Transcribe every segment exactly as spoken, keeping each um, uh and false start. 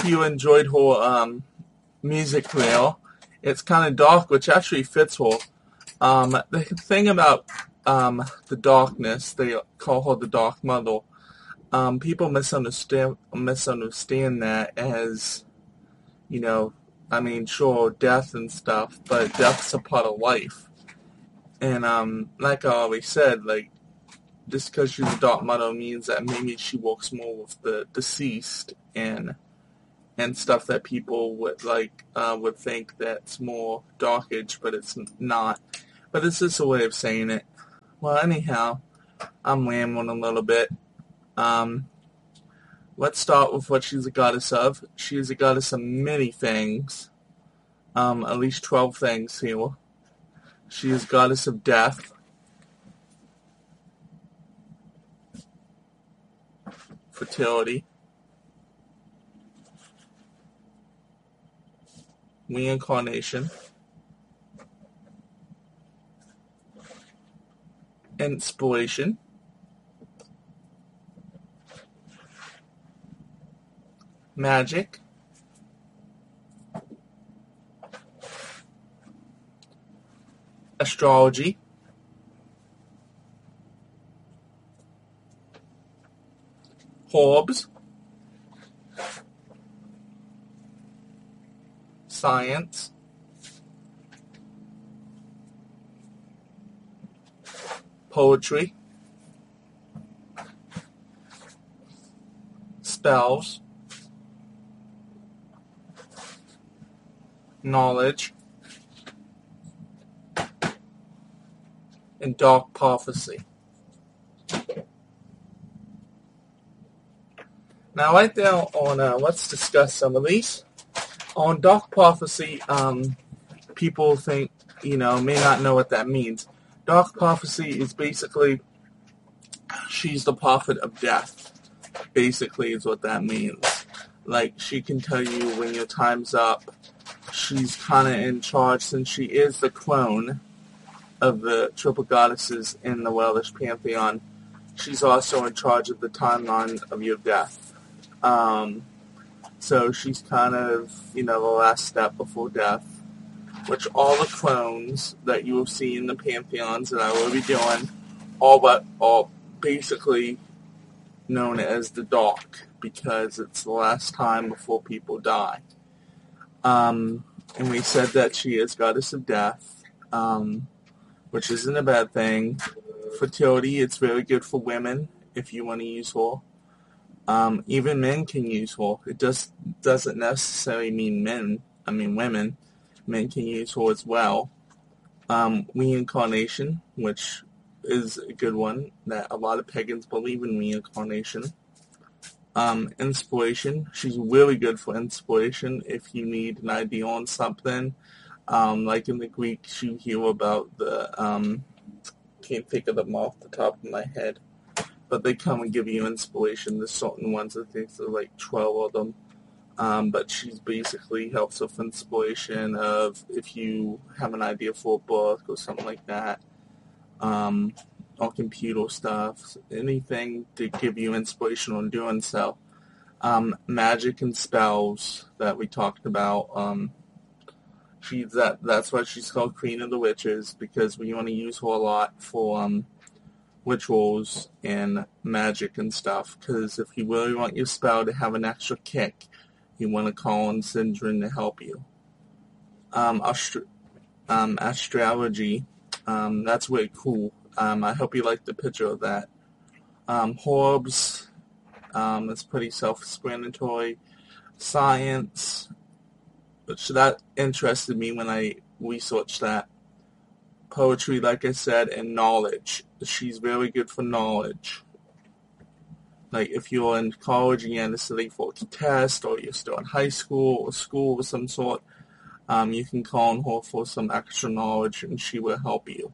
you enjoyed her um, music video. It's kind of dark, which actually fits her. Um, the thing about um, the darkness, they call her the Dark Mother. Um, people misunderstand misunderstand that as, you know, I mean, sure, death and stuff, but death's a part of life. And um, like I always said, like, just because she's a Dark Mother means that maybe she works more with the deceased and and stuff that people would like uh, would think that's more Dark Age, but it's not. But it's just a way of saying it. Well, anyhow, I'm rambling a little bit. Um, let's start with what she's a goddess of. She is a goddess of many things. Um, at least twelve things here. She is goddess of death, fertility, reincarnation, inspiration, magic, astrology, herbs, science, poetry, spells, knowledge, and dark prophecy. Now, right there on, uh, let's discuss some of these. On dark prophecy, um, people think, you know, may not know what that means. Dark prophecy is basically, she's the prophet of death, basically is what that means. Like, she can tell you when your time's up. She's kind of in charge, since she is the crone of the triple goddesses in the Welsh pantheon. She's also in charge of the timeline of your death. Um, so she's kind of, you know, the last step before death, which all the crones that you will see in the pantheons that I will be doing, all but all basically known as the dark, because it's the last time before people die. Um, and we said that she is goddess of death, um, which isn't a bad thing. Fertility, it's very good for women if you want to use her. Um, even men can use her. It just doesn't necessarily mean men. I mean women. Men can use her as well. Um, reincarnation, which is a good one, that a lot of pagans believe in reincarnation. Um, inspiration. She's really good for inspiration if you need an idea on something. Um, like in the Greek, you hear about the, um, can't think of them off the top of my head, but they come and give you inspiration. There's certain ones, I think there's like twelve of them. Um, but she's basically helps with inspiration of if you have an idea for a book or something like that, um, or computer stuff, anything to give you inspiration on doing so. Um, magic and spells that we talked about. Um, she's that that's why she's called Queen of the Witches, because we want to use her a lot for um, rituals and magic and stuff. Because if you really want your spell to have an extra kick, you want to call on Sindrin to help you. Um, astro- um, astrology, um, that's really cool. Um, I hope you like the picture of that. Um, herbs, um, it's pretty self-explanatory. Science, which that interested me when I researched that. Poetry, like I said, and knowledge. She's very good for knowledge. Like if you're in college and you have to study for a test, or you're still in high school or school of some sort, um, you can call on her for some extra knowledge and she will help you.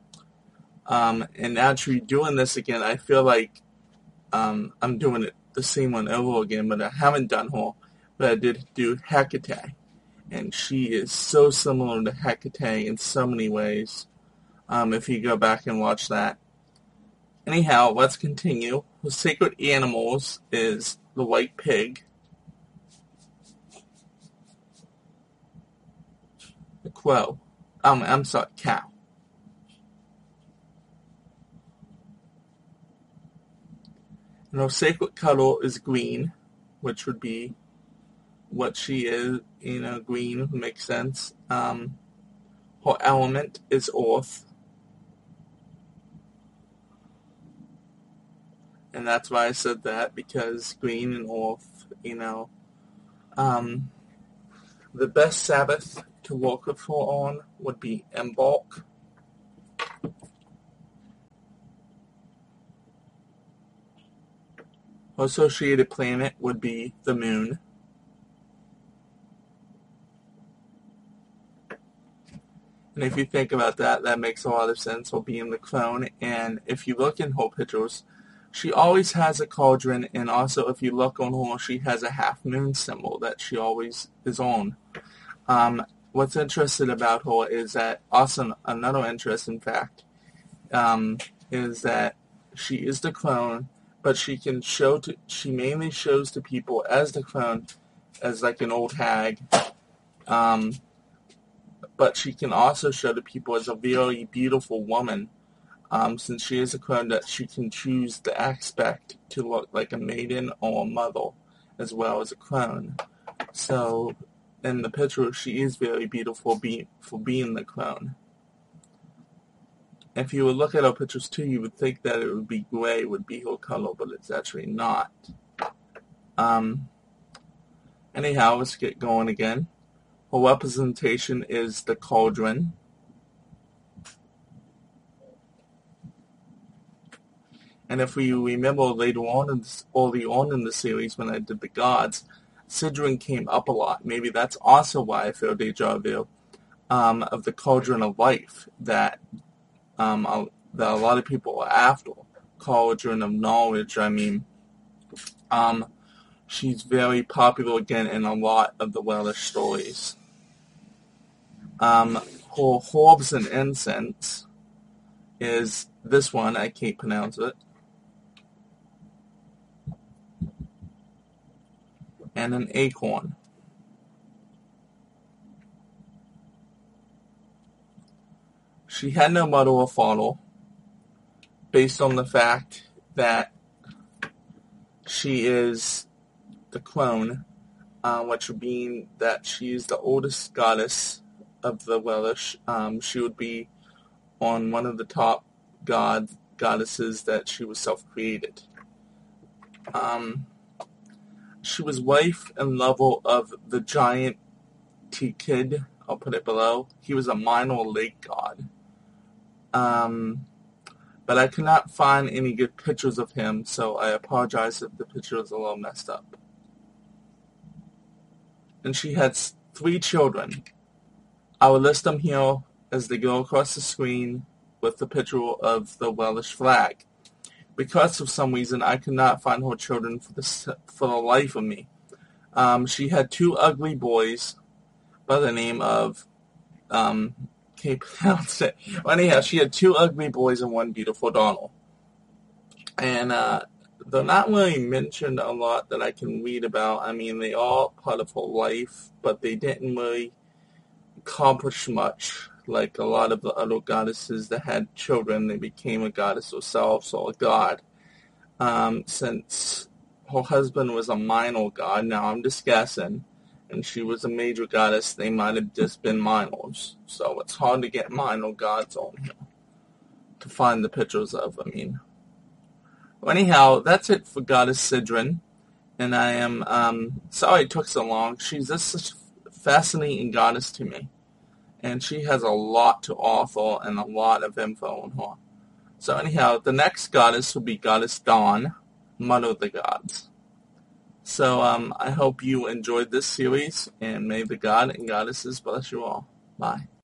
Um, and actually doing this again, I feel like um, I'm doing it the same one over again, but I haven't done her. But I did do Hecate. And she is so similar to Hecate in so many ways, um, if you go back and watch that. Anyhow, let's continue. The sacred animals is the white pig, crow. Um, I'm sorry, cow. And her sacred color is green, which would be what she is, you know, green makes sense. Um, her element is earth. And that's why I said that, because green and earth, you know. Um, the best Sabbath to work with her on would be Imbolc. Her associated planet would be the moon. And if you think about that, that makes a lot of sense, her being the crone. And if you look in her pictures, she always has a cauldron, and also if you look on her, she has a half moon symbol that she always is on. Um, what's interesting about her is that, also another interesting fact, um, is that she is the crone, but she can show to, she mainly shows to people as the crone, as like an old hag, um, but she can also show to people as a very beautiful woman, um, since she is a crone, that she can choose the aspect to look like a maiden or a mother, as well as a crone. So, in the picture, she is very beautiful be, for being the crone. If you would look at her pictures too, you would think that it would be gray would be her color, but it's actually not. Um, anyhow, let's get going again. Her representation is the cauldron. And if we remember later on, in this, early on in the series when I did the gods, Sidran came up a lot. Maybe that's also why I feel deja vu, um, of the cauldron of life that Um, that a lot of people are after. Cauldron of knowledge, I mean. Um, she's very popular again in a lot of the Welsh stories. Um, her herbs and incense is this one, I can't pronounce it. And an acorn. She had no mother or father, based on the fact that she is the crone, uh, which would mean that she is the oldest goddess of the Welsh. Um, she would be on one of the top god goddesses that she was self-created. Um, she was wife and lover of the giant Tikid. I'll put it below. He was a minor lake god. Um, but I could not find any good pictures of him, so I apologize if the picture is a little messed up. And she had three children. I will list them here as they go across the screen with the picture of the Welsh flag. Because of some reason, I could not find her children for the, for the life of me. Um, she had two ugly boys by the name of... Um, can't pronounce it. Well, anyhow, she had two ugly boys and one beautiful daughter. And uh, they're not really mentioned a lot that I can read about. I mean, they are part of her life, but they didn't really accomplish much. Like a lot of the other goddesses that had children, they became a goddess themselves or a god. Um, since her husband was a minor god, now I'm just guessing, and she was a major goddess, they might have just been minors. So it's hard to get minor gods on here to find the pictures of, I mean. Well, anyhow, that's it for Goddess Sidran. And I am um, sorry it took so long. She's just such a fascinating goddess to me. And she has a lot to offer and a lot of info on her. So anyhow, the next goddess will be Goddess Dawn, Mother of the Gods. So um, I hope you enjoyed this series, and may the God and goddesses bless you all. Bye.